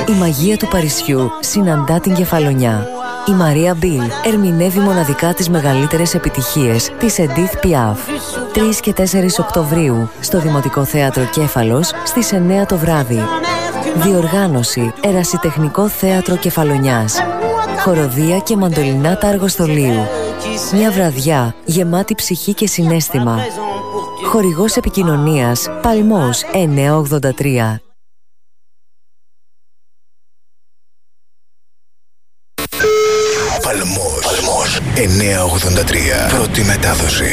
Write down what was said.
Η μαγεία του Παρισιού συναντά την Κεφαλονιά. Η Μαρία Μπιλ ερμηνεύει μοναδικά τις μεγαλύτερες επιτυχίες της Edith Piaf. 3 και 4 Οκτωβρίου στο Δημοτικό Θέατρο Κέφαλος στις 9 το βράδυ. Διοργάνωση Ερασιτεχνικό Θέατρο Κεφαλονιάς. Χοροδία και μαντολινάτα αργοστολίου. Μια βραδιά γεμάτη ψυχή και συναίσθημα. Χορηγός επικοινωνίας Παλμός 983. Παλμός 983. Πρώτη μετάδοση.